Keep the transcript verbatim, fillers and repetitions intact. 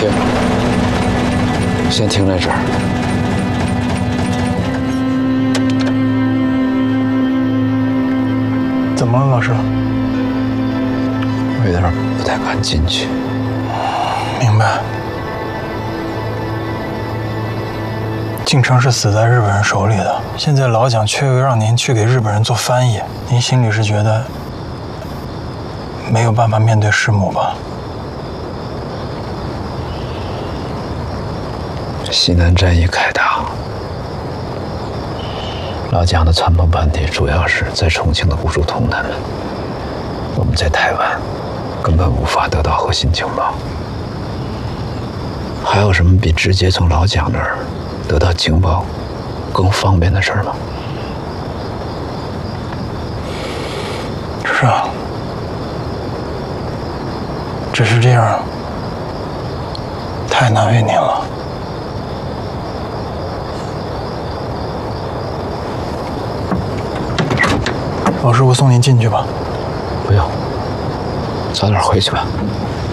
行，先停在这儿。 怎么了，老师？ 我有点不太敢进去。 明白。晋城是死在日本人手里的，现在老蒋却又让您去给日本人做翻译，您心里是觉得没有办法面对师母吧？ 西南战役开打，老蒋的参谋班底主要是在重庆的顾祝同他们，我们在台湾根本无法得到核心情报。还有什么比直接从老蒋那儿得到情报更方便的事儿吗？ 是啊，只是这样太难为您了。老师，我送您进去吧。 不用，早点回去吧。